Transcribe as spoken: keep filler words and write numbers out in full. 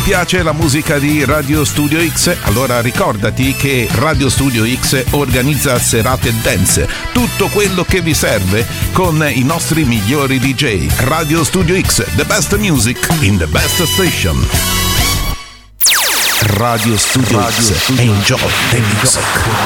piace la musica di Radio Studio X? Allora ricordati che Radio Studio X organizza serate dance, tutto quello che vi serve con i nostri migliori D J. Radio Studio X, the best music in the best station. Radio Studio X, enjoy the music.